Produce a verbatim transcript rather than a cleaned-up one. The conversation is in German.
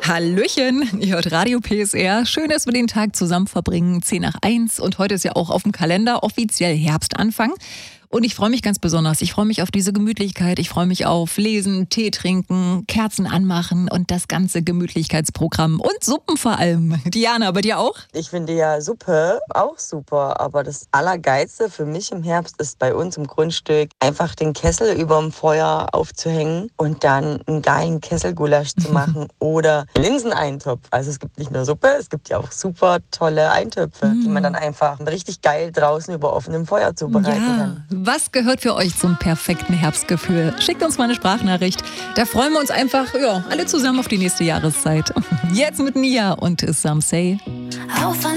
Hallöchen, ihr hört Radio P S R. Schön, dass wir den Tag zusammen verbringen. zehn nach eins und heute ist ja auch auf dem Kalender offiziell Herbstanfang. Und ich freue mich ganz besonders. Ich freue mich auf diese Gemütlichkeit. Ich freue mich auf Lesen, Tee trinken, Kerzen anmachen und das ganze Gemütlichkeitsprogramm. Und Suppen vor allem. Diana, bei dir auch? Ich finde ja Suppe auch super, aber das Allergeilste für mich im Herbst ist bei uns im Grundstück einfach den Kessel überm Feuer aufzuhängen und dann einen geilen Kesselgulasch zu machen oder Linseneintopf. Also es gibt nicht nur Suppe, es gibt ja auch super tolle Eintöpfe, mm. die man dann einfach richtig geil draußen über offenem Feuer zubereiten ja. kann. Was gehört für euch zum perfekten Herbstgefühl? Schickt uns mal eine Sprachnachricht. Da freuen wir uns einfach, ja, alle zusammen auf die nächste Jahreszeit. Jetzt mit Nia und Some Say.